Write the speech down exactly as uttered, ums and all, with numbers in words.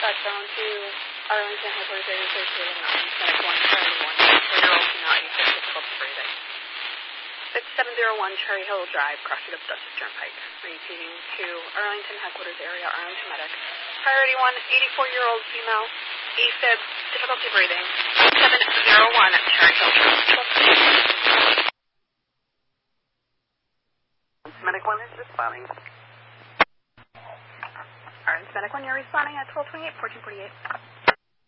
Southbound to Arlington Headquarters area thirty-two nine, Medic one, Charlie one, four-year-old female, eighty-six, difficulty breathing. six seven zero one Cherry Hill Drive, crossing up Dutchess Turnpike. Repeating to Arlington Headquarters area, Arlington Medic. Priority one, eighty-four-year-old female, AFib, difficulty breathing. seven zero one Cherry Hill Drive. Medic one is responding. Arlington Medic one, you're responding at twelve twenty-eight, fourteen forty-eight.